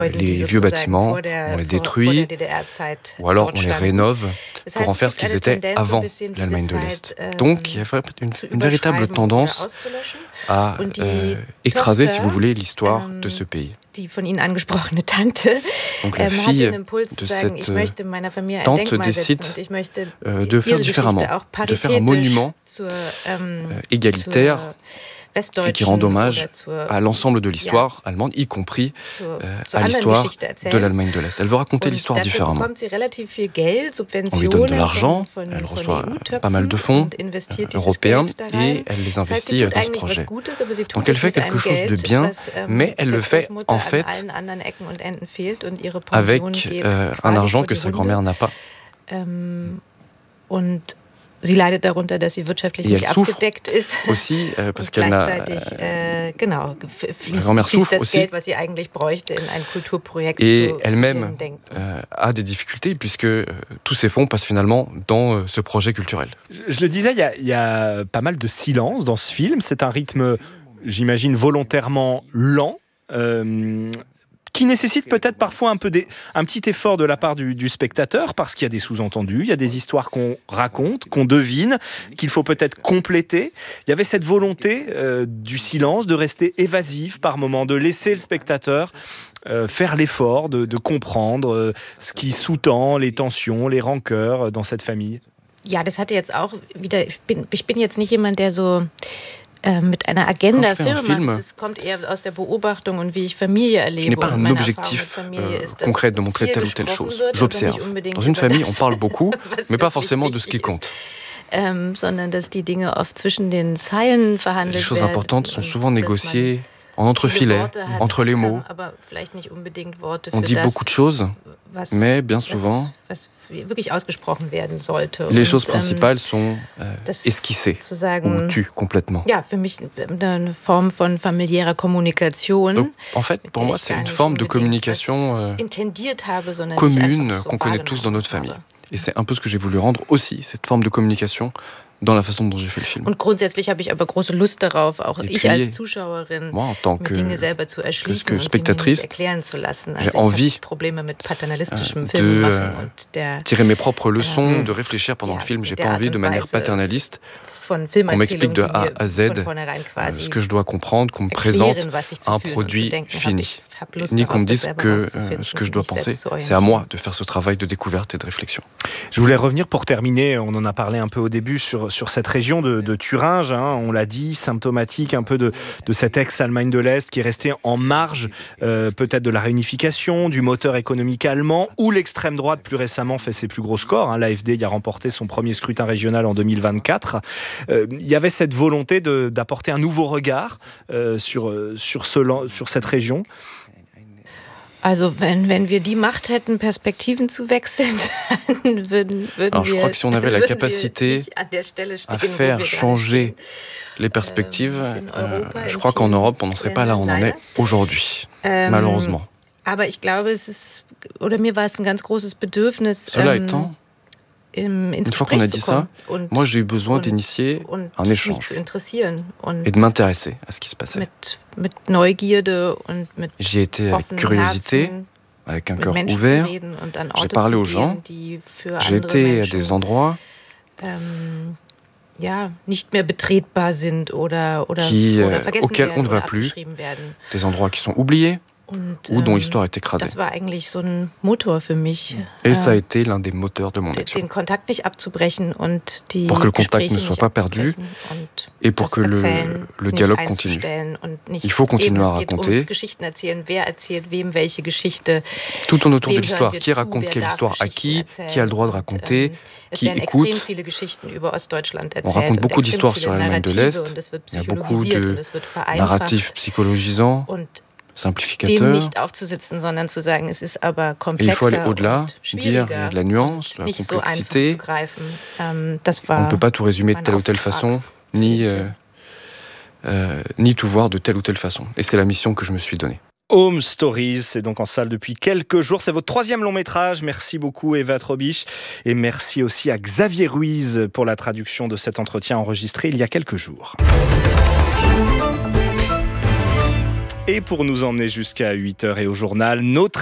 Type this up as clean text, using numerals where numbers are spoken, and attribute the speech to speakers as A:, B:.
A: Les vieux bâtiments, on les détruit, ou alors on les rénove pour en faire ce qu'ils étaient avant l'Allemagne de l'Est. Donc il y a une véritable tendance à écraser, si vous voulez, l'histoire de ce pays. Donc la fille de cette tante décide de faire différemment, de faire un monument égalitaire et qui rend hommage à l'ensemble de l'histoire allemande, y compris à l'histoire de l'Allemagne de l'Est. Elle veut raconter l'histoire différemment. On lui donne de l'argent, elle reçoit pas mal de fonds européens et elle les investit dans ce projet. Donc elle fait quelque chose de bien, mais elle le fait en fait avec un argent que sa grand-mère n'a pas.
B: Sie leidet darunter, dass sie wirtschaftlich nicht abgedeckt ist.
A: Aussi, parce qu'elle n'a...
B: fließt das Geld, was sie eigentlich bräuchte, in ein Kulturprojekt
A: et elle-même a des difficultés, puisque tous ces fonds passent finalement dans ce projet culturel.
C: Je le disais, il y a pas mal de silence dans ce film. C'est un rythme, j'imagine, volontairement lent. Qui nécessite peut-être parfois un petit effort de la part du spectateur, parce qu'il y a des sous-entendus, il y a des histoires qu'on raconte, qu'on devine, qu'il faut peut-être compléter. Il y avait cette volonté du silence, de rester évasif par moments, de laisser le spectateur faire l'effort de comprendre ce qui sous-tend les tensions, les rancœurs dans cette famille.
B: Ja, das hatte jetzt auch wieder... Ich bin jetzt nicht jemand, der so... mit einer Agenda Film macht. Es kommt eher aus der Beobachtung und wie ich Familie erlebe.
A: Je n'ai pas un objectif concret de montrer telle ou telle chose. J'observe. Dans une famille, on parle beaucoup, mais pas forcément de ce qui compte.
B: Sondern dass die Dinge oft zwischen den Zeilen verhandelt werden.
A: Les choses importantes sont souvent négociées en entrefilet, entre les mots. On dit beaucoup de choses, mais bien souvent, les choses principales sont esquissées ou tues complètement. Donc, en fait, pour moi, c'est une forme de communication commune qu'on connaît tous dans notre famille. Et c'est un peu ce que j'ai voulu rendre aussi, cette forme de communication dans la façon dont j'ai fait le film.
B: Und grundsätzlich habe ich aber große Lust darauf, auch ich als Zuschauerin, mir Dinge selber zu erschließen und sie mir nicht erklären zu lassen. Also
A: j'ai envie
B: Probleme mit paternalistischem Film machen und
A: tirer mes propres leçons, de réfléchir pendant le film. J'ai pas envie de manière paternaliste qu'on m'explique de A à Z ce que je dois comprendre, qu'on me présente un produit fini. Ni qu'on me dise que ce que je dois penser, c'est à moi de faire ce travail de découverte et de réflexion.
C: Je voulais revenir pour terminer, on en a parlé un peu au début, sur cette région de Thuringe, on l'a dit, symptomatique un peu de cette ex-Allemagne de l'Est qui est restée en marge peut-être de la réunification, du moteur économique allemand, où l'extrême droite plus récemment fait ses plus gros scores. L'AfD y a remporté son premier scrutin régional en 2024. Il y avait cette volonté d'apporter un nouveau regard sur cette région.
B: Also wenn wir die Macht hätten, Perspektiven zu wechseln, dann würden
A: Alors, je crois que si on avait la capacité à faire changer les perspectives, je crois qu'en Europe, on n'en serait pas là où on en est aujourd'hui, malheureusement.
B: Aber ich glaube, mir war es ein ganz großes Bedürfnis,
A: Cela étant, une fois qu'on a dit ça, moi j'ai eu besoin d'initier un échange et de m'intéresser à ce qui se passait. J'y ai été avec curiosité, avec un cœur ouvert. J'ai parlé aux gens. J'ai été à des endroits auxquels on ne va plus, des endroits qui sont oubliés, ou dont l'histoire est écrasée. Et ça a été l'un des moteurs de mon action. Pour que le contact ne soit pas perdu et pour que le dialogue continue. Il faut continuer à raconter. Tout tourne autour de l'histoire. Qui raconte quelle histoire à qui a le droit de raconter, qui écoute. On raconte beaucoup d'histoires sur l'Allemagne de l'Est. Il y a beaucoup de narratifs psychologisants, simplificateur. Et il faut aller au-delà, dire il y a de la nuance, de la complexité. On ne peut pas tout résumer de telle ou telle façon, ni tout voir de telle ou telle façon. Et c'est la mission que je me suis donnée.
C: Home Stories, c'est donc en salle depuis quelques jours. C'est votre 3e long métrage. Merci beaucoup Eva Trobisch. Et merci aussi à Xavier Ruiz pour la traduction de cet entretien enregistré il y a quelques jours. Et pour nous emmener jusqu'à 8h et au journal, notre